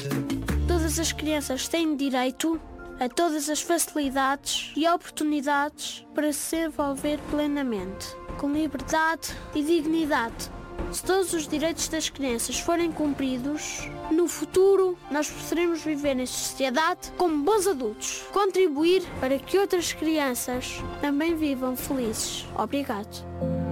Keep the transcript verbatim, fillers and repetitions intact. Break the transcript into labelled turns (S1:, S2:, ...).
S1: Todas as crianças têm direito a todas as facilidades e oportunidades para se envolver plenamente, com liberdade e dignidade. Se todos os direitos das crianças forem cumpridos, no futuro nós poderemos viver em sociedade como bons adultos, contribuir para que outras crianças também vivam felizes. Obrigado.